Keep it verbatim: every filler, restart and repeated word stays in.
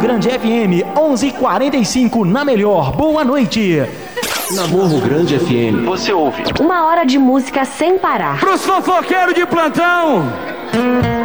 Grande F M, onze e quarenta e cinco na melhor. Boa noite. Na Morro Grande F M, você ouve uma hora de música sem parar. Pros fofoqueiros de plantão.